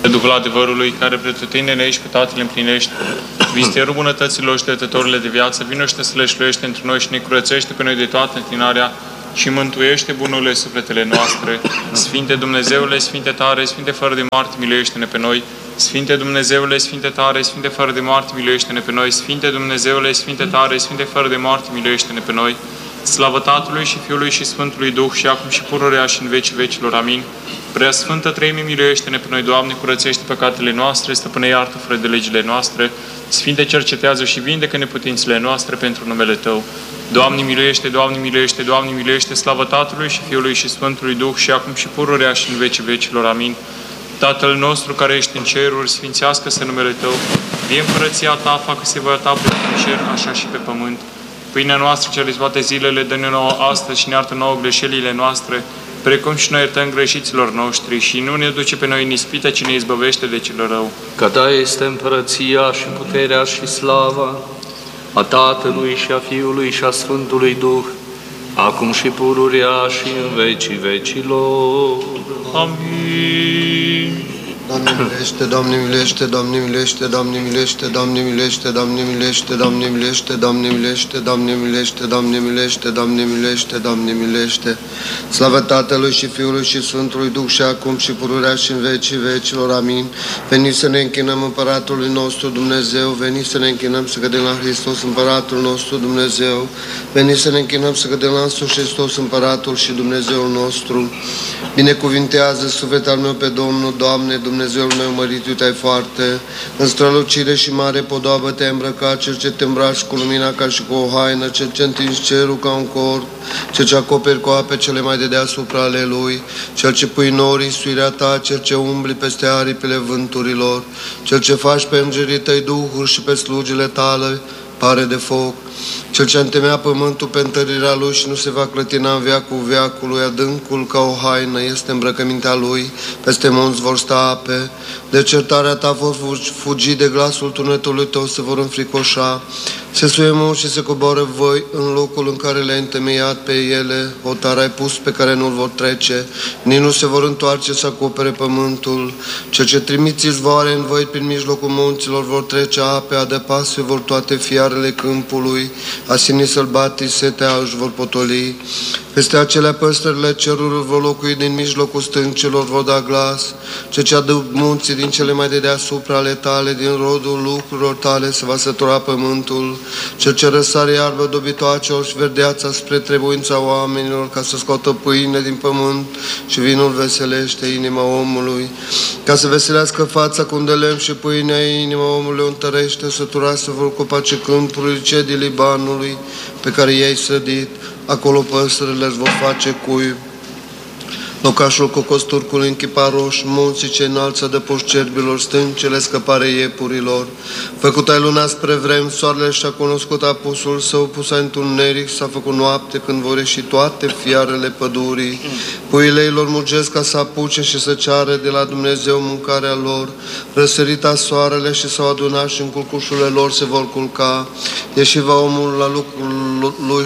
Duhul adevărului, care pretutindene aici pe Tatăl împlinești, vistierul bunătăților și dătătorile de viață, vinoște să le șluiește între noi și ne curățește pe noi de toată înclinarea și mântuiește bunurile sufletele noastre. Sfinte Dumnezeule, Sfinte tare, Sfinte fără de moarte, miluiește-ne pe noi. Sfinte Dumnezeule, Sfinte tare, Sfinte fără de moarte, miluiește-ne pe noi. Sfinte Dumnezeule, Sfinte tare, Sfinte fără de moarte, miluiește-ne pe noi. Slavă Tatălui și Fiului și Sfântului Duh, și acum și pururea și în vecii vecilor. Amin. Prea Sfântă Treime, miluiește-ne pe noi, Doamne, curățește păcatele noastre, Stăpâne, iartă fără de legile noastre. Sfinte, cercetează și vindecă neputințele noastre pentru numele Tău. Doamne, miluiește, Doamne, miluiește, Doamne, miluiește, slavă Tatălui și Fiului și Sfântului Duh, și acum și pururea și în vecii vecilor. Amin. Tatăl nostru care ești în ceruri, sfințească-se numele Tău, vie împărăția Ta, facă-se voia Ta precum în cer, așa și pe pământ. Pâinea noastră cea de toate zilele, dă-ne nouă astăzi și ne iartă nouă greșelile noastre, precum și noi iertăm greșiților noștri, și nu ne duce pe noi în ispită, ci ne izbăvește de cel rău. Că Ta este împărăția și puterea și slava a Tatălui și a Fiului și a Sfântului Duh, acum și pururea și în vecii vecilor. Amin. Doamne milește, Doamne milește, Doamne milește, Doamne milește, Doamne milește, Doamne milește, Doamne milește, Doamne milește, Doamne milește, Doamne milește, Doamne milește, Doamne milește. Slavă Tatălui și Fiului și Sfântului Duh, și acum și pururea și în vecii vecilor. Amin. Veniți să ne închinăm Împăratului nostru Dumnezeu, veniți să ne închinăm să cădem la Hristos Împăratul nostru Dumnezeu, veniți să ne închinăm să cădem la însuși Hristos Împăratul și Dumnezeul nostru. Binecuvintează sufletul meu pe Domnul, Doamne, Dumnezeul meu, măritu te-ai foarte, în strălucire și mare podoabă te-ai îmbrăcat, cel ce te îmbraci cu lumina ca și cu o haină, cel ce întinzi cerul ca un cort, cel ce acoperi cu ape cele mai de deasupra ale lui, cel ce pui norii suirea ta, cel ce umbli peste aripile vânturilor, cel ce faci pe îngerii tăi duhuri și pe slugile tale pare de foc, cel ce întemea pământul pe întărirea lui și nu se va clătina în veacul veacului, adâncul ca o haină este îmbrăcămintea lui, peste munți vor sta ape, de certarea ta vor fugi, de glasul tunetului tău se vor înfricoșa, se suie munți și se coboară voi în locul în care le-ai întemeiat pe ele, hotar ai pus pe care nu-l vor trece, nici nu se vor întoarce să acopere pământul, cel ce trimiți izvoare în voi prin mijlocul munților vor trece ape, adăpase vor toate fiarele câmpului, asinii sălbatici setea își vor potoli. Peste acelea păstrările cerurilor vor locui, din mijlocul stâncelor vor da glas, ce ce adă munții din cele mai de deasupra ale tale, din rodul lucrurilor tale se va sătura pământul, cel ce răsare iarbă dobitoacelor și verdeața spre trebuința oamenilor, ca să scoată pâine din pământ și vinul veselește inima omului, ca să veselească fața cu de lemn și pâinea inima omului o întărește, săturase vor copace câmpurile cedii Libanului, pe care i-ai sădit, acolo păsările își vor face cuib. Locașul cocosturcului închipa roș, munții ce înalți adăpoși cerbilor, stâncele scăpare iepurilor. Făcut ai luna spre vrem, soarele și-a cunoscut apusul său, pus ai întuneric, s-a făcut noapte când vor ieși toate fiarele pădurii. Puiile ei lor mugesc ca să apuce și să ceară de la Dumnezeu mâncarea lor. Răsărita soarele și s-au adunat și în culcușurile lor se vor culca. Ieși va omul la lucrul lui,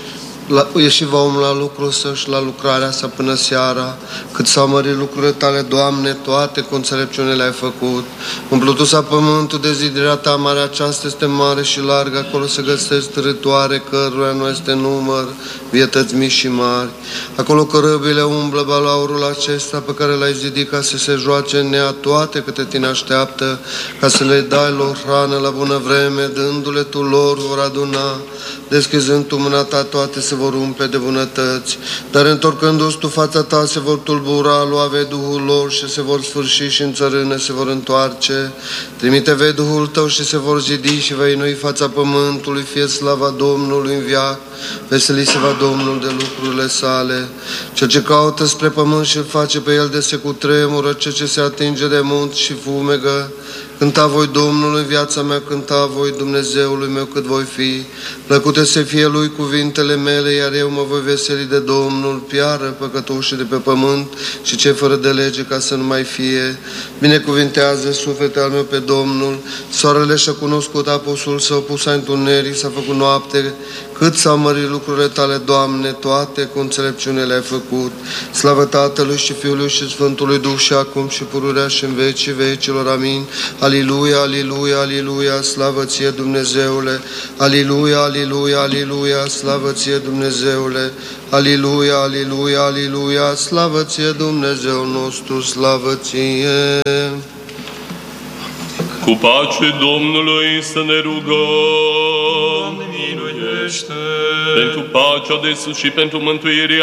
ieși va omul la lucru să-și la lucrarea sa până seara, cât s-au mărit lucrurile tale, Doamne, toate cu înțelepciune le-ai făcut. Umplutul s-a pământul de zidirea ta, marea aceasta este mare și largă, acolo se găsesc târătoare, căruia nu este număr, vietăți mici și mari. Acolo cărăbile umblă balaurul acesta pe care l-ai zidit ca să se joace în ea toate câte tine așteaptă, ca să le dai lor hrană la bună vreme, dându-le tu lor vor aduna. Deschizând tu mâna ta, toate se vor umple de bunătăți, dar întorcându-ți tu fața ta, se vor tulbura, lua vei Duhul lor și se vor sfârși și în țărână se vor întoarce. Trimite vei Duhul tău și se vor zidi și vei înoi fața pământului, fie slava Domnului în veac, veseli se va Domnul de lucrurile sale. Cel ce caută spre pământ și îl face pe el de se cutremură, cel ce se atinge de munți și fumegă. Cânta voi Domnului în viața mea, cânta voi Dumnezeului meu cât voi fi. Plăcute să fie lui cuvintele mele, iar eu mă voi veseli de Domnul. Piară păcătoșii de pe pământ și cei fără de lege, ca să nu mai fie. Binecuvintează sufletul al meu pe Domnul. Soarele și-a cunoscut apusul său, pus în întuneric, s-a făcut noapte, Cât s-au mărit lucrurile Tale, Doamne, toate cu înțelepciune le-ai făcut. Slavă Tatălui și Fiului și Sfântului Duh și acum și pururea și în vecii vecilor. Amin. Aliluia, aliluia, aliluia, slavă Ție, Dumnezeule. Aliluia, aliluia, aliluia, slavă Ție, Dumnezeule. Aliluia, aliluia, aliluia, slavă Ție, Dumnezeu nostru, slavă Ție. Cu pace Domnului să ne rugăm. Doamne, miluiește! Pentru pacea de sus și pentru mântuirea